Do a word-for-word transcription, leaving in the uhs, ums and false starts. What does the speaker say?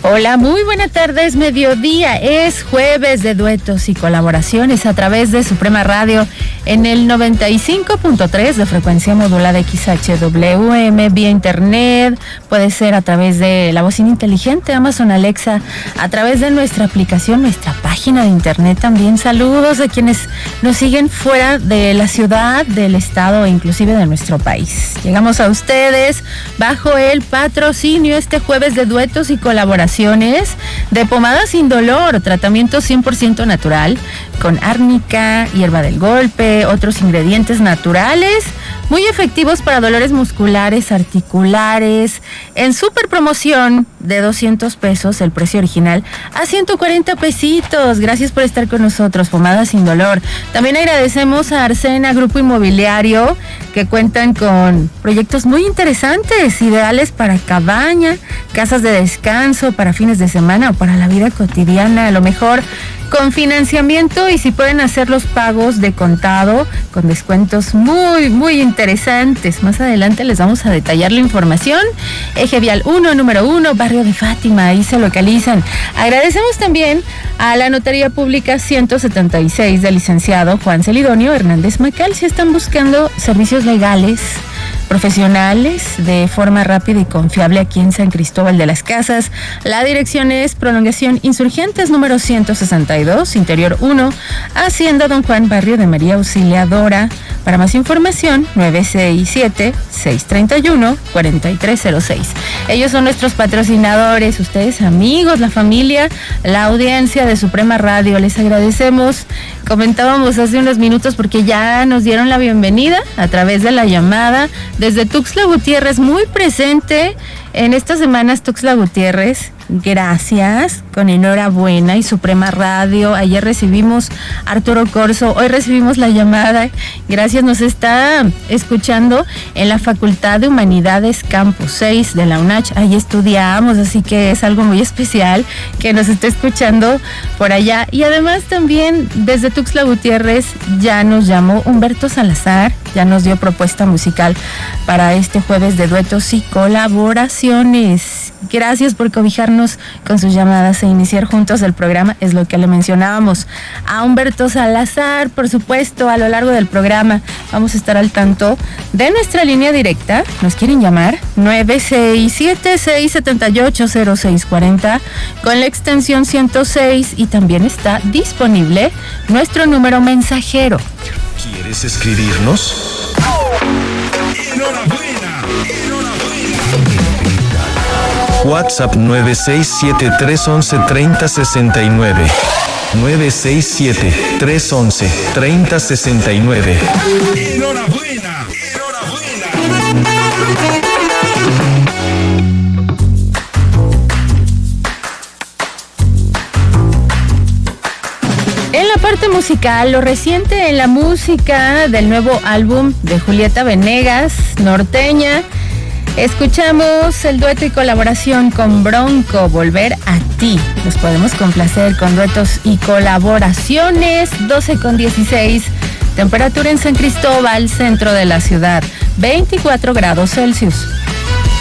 Hola, muy buenas tardes, mediodía, es jueves de duetos y colaboraciones a través de Suprema Radio en el noventa y cinco punto tres de frecuencia modulada X H W M, vía internet, puede ser a través de la bocina inteligente Amazon Alexa, a través de nuestra aplicación, nuestra página de internet también. Saludos a quienes nos siguen fuera de la ciudad, del estado e inclusive de nuestro país. Llegamos a ustedes bajo el patrocinio este jueves de duetos y colaboraciones de pomada sin dolor, tratamiento cien por ciento natural, con árnica, hierba del golpe, otros ingredientes naturales, muy efectivos para dolores musculares, articulares, en super promoción de doscientos pesos, el precio original, a ciento cuarenta pesitos. Gracias por estar con nosotros, pomada sin dolor. También agradecemos a Arsena Grupo Inmobiliario, que cuentan con proyectos muy interesantes, ideales para cabaña, casas de descanso, para fines de semana o para la vida cotidiana, a lo mejor con financiamiento, y si pueden hacer los pagos de contado con descuentos muy, muy interesantes. Más adelante les vamos a detallar la información. Eje Vial uno, número uno, Barrio de Fátima, ahí se localizan. Agradecemos también a la Notaría Pública ciento setenta y seis del licenciado Juan Celidonio Hernández Macal. Si están buscando servicios legales, profesionales, de forma rápida y confiable aquí en San Cristóbal de las Casas, la dirección es Prolongación Insurgentes número ciento sesenta y dos, Interior uno, Hacienda Don Juan, Barrio de María Auxiliadora. Para más información, nueve seis siete, seis tres uno, cuatro tres cero seis. Ellos son nuestros patrocinadores, ustedes amigos, la familia, la audiencia de Suprema Radio. Les agradecemos. Comentábamos hace unos minutos porque ya nos dieron la bienvenida a través de la llamada desde Tuxtla Gutiérrez, muy presente en estas semanas Tuxtla Gutiérrez. Gracias, con enhorabuena y Suprema Radio. Ayer recibimos a Arturo Corso, hoy recibimos la llamada. Gracias, nos está escuchando en la Facultad de Humanidades Campus seis de la UNACH. Ahí estudiamos, así que es algo muy especial que nos esté escuchando por allá. Y además también desde Tuxtla Gutiérrez ya nos llamó Humberto Salazar, ya nos dio propuesta musical para este jueves de duetos y colaboraciones. Gracias por cobijarnos con sus llamadas e iniciar juntos el programa, es lo que le mencionábamos a Humberto Salazar. Por supuesto, a lo largo del programa vamos a estar al tanto de nuestra línea directa. Nos quieren llamar nueve seis siete, seis siete ocho, cero seis cuatro cero con la extensión ciento seis, y también está disponible nuestro número mensajero. ¿Quieres escribirnos? ¡Enhorabuena! ¡Enhorabuena! WhatsApp nueve seis siete, tres once, treinta sesenta y nueve. nueve seis siete, tres once, treinta sesenta y nueve. ¡Enhorabuena! ¡Enhorabuena! En la parte musical, lo reciente en la música del nuevo álbum de Julieta Venegas, Norteña. Escuchamos el dueto y colaboración con Bronco, Volver a Ti. Nos podemos complacer con duetos y colaboraciones. doce con dieciséis, temperatura en San Cristóbal, centro de la ciudad, veinticuatro grados Celsius.